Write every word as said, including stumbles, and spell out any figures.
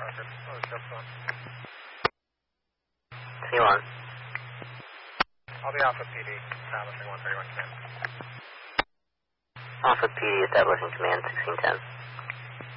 Parker. Oh, it's just one. C one. I'll be Alpha P D, establishing one thirty-one command. Alpha P D establishing command sixteen ten.